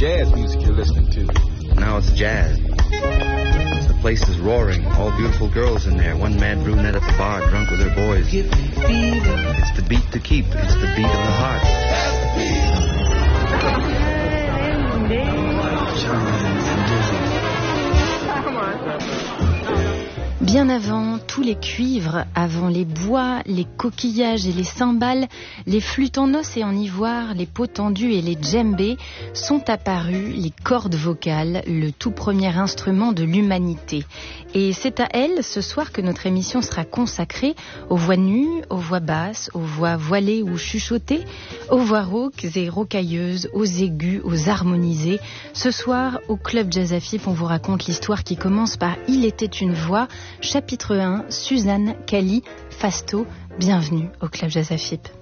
jazz music you're listening to. Now it's jazz. The place is roaring. All beautiful girls in there. One mad brunette at the bar, drunk with her boys. It's the beat to keep. It's the beat of the heart. Bien avant tous les cuivres, avant les bois, les coquillages et les cymbales, les flûtes en os et en ivoire, les peaux tendues et les djembés, sont apparus les cordes vocales, le tout premier instrument de l'humanité. Et c'est à elles, ce soir, que notre émission sera consacrée aux voix nues, aux voix basses, aux voix voilées ou chuchotées, aux voix rauques et rocailleuses, aux aigus, aux harmonisés. Ce soir, au Club Jazz Afip, on vous raconte l'histoire qui commence par « Il était une voix », chapitre 1, Suzanne Cali Fasto. Bienvenue au Club Jazz Afip.